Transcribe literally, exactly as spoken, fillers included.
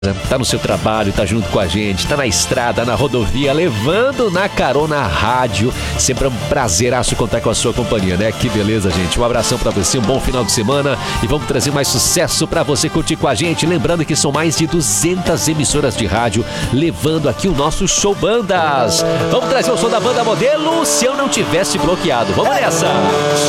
tá no seu trabalho, tá junto com a gente, tá na estrada, na rodovia, levando na carona a rádio. Sempre é um prazeraço contar com a sua companhia, né? Que beleza, gente. Um abração pra você, um bom final de semana e vamos trazer mais sucesso pra você curtir com a gente. Lembrando que são mais de duzentas emissoras de rádio levando aqui o nosso Show Bandas. Vamos trazer o som da Banda Modelo, Se Eu Não Tivesse Bloqueado. Vamos nessa!